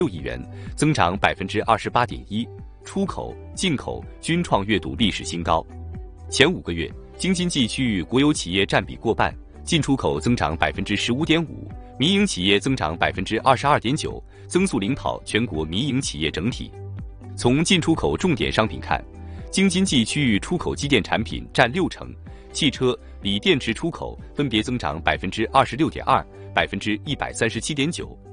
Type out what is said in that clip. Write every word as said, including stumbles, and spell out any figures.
六亿元，增长百分之二十八点一。出口、进口均创月度历史新高。前五个月，京津冀区域国有企业占比过半，进出口增长百分之十五点五，民营企业增长百分之二十二点九，增速领跑全国民营企业整体。从进出口重点商品看，京津冀区域出口机电产品占六成，汽车、锂电池出口分别增长百分之二十六点二、百分之一百三十七点九。